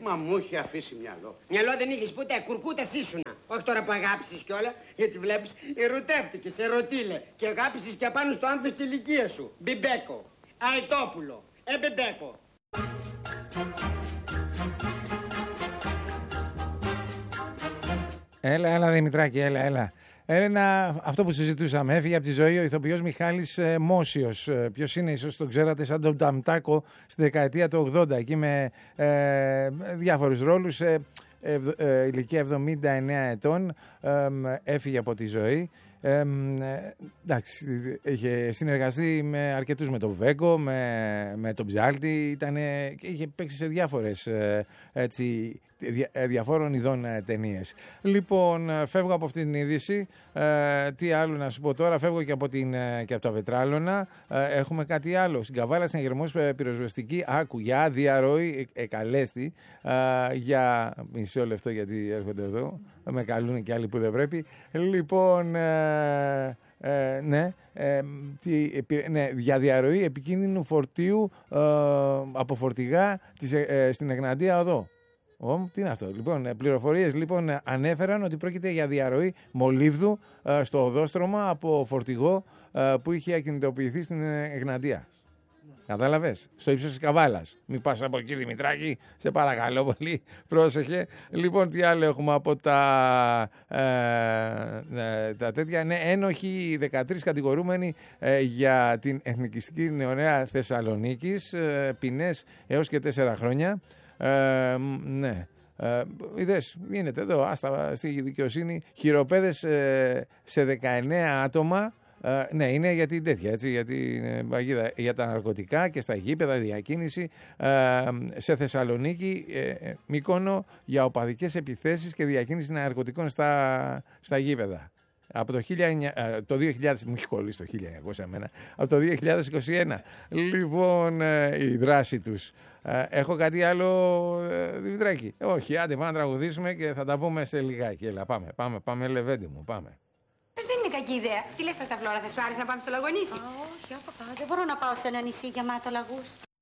Μα μου είχε αφήσει μυαλό. Μυαλό δεν είχες ποτέ, κουρκούτας ήσουνα. Όχι τώρα που αγάπησες κιόλα, γιατί βλέπεις, ερωτεύτηκες, ερωτήλε. Και αγάπησες και απάνω στο άνθος της ηλικίας σου. Μπιμπέκο, Αετόπουλο, Μπιμπέκο. Έλα Δημητράκη, έλα. Έλενα, αυτό που συζητούσαμε, έφυγε από τη ζωή ο ηθοποιός Μιχάλης Μόσιος. Ποιος είναι, ίσως τον ξέρατε σαν τον Ταμτάκο στη δεκαετία του 80, εκεί με διάφορους ρόλους, ηλικία 79 ετών, έφυγε από τη ζωή. Εντάξει, είχε συνεργαστεί με αρκετούς, με τον Βέγκο, με τον Ψάλτη, είχε παίξει σε διάφορες διαφόρων ειδών ταινίες. Λοιπόν, φεύγω από αυτή την είδηση. Τι άλλο να σου πω τώρα, φεύγω και από τα Πετράλωνα. Έχουμε κάτι άλλο. Στην Καβάλα, στην Αγερμός πυροσβεστική, για διαρροή εκαλέστη για μισό λεπτό, γιατί έρχονται εδώ, με καλούν και άλλοι που δεν πρέπει. Λοιπόν, για διαρροή επικίνδυνου φορτίου από φορτηγά στην Εγνατία Οδό. Τι είναι αυτό? Λοιπόν, πληροφορίες ανέφεραν ότι πρόκειται για διαρροή μολύβδου στο οδόστρωμα από φορτηγό που είχε ακινητοποιηθεί στην Εγνατία. Κατάλαβες? Στο ύψος της Καβάλας. Μην πας από εκεί, Δημητράκη, σε παρακαλώ πολύ, πρόσεχε. Λοιπόν, τι άλλο έχουμε από τα τέτοια? Ναι, ένοχοι 13 κατηγορούμενοι για την εθνικιστική νεολαία Θεσσαλονίκης, ποινές έως και 4 χρόνια. Ναι. Είδες, γίνεται εδώ, στη δικαιοσύνη, χειροπέδες σε 19 άτομα. Ναι, είναι για την τέτοια, έτσι, για την παγίδα, για τα ναρκωτικά και στα γήπεδα, διακίνηση σε Θεσσαλονίκη, Μύκονο, για οπαδικές επιθέσεις και διακίνηση ναρκωτικών στα γήπεδα. Από το 2000, μου έχει κολλήσει το 1900 εμένα, από το 2021. Λοιπόν, η δράση τους. Έχω κάτι άλλο, Δημητράκη? Όχι, άντε πάμε να τραγουδήσουμε και θα τα πούμε σε λιγάκι. Έλα, πάμε, Λεβέντη μου, πάμε. Δεν είναι κακή ιδέα. Τι λέει αυτά τα φλόρα, θα σου άρεσε να πάμε στο Λαγονίσι? Όχι, δεν μπορώ να πάω σε ένα νησί γεμάτο λαγούς.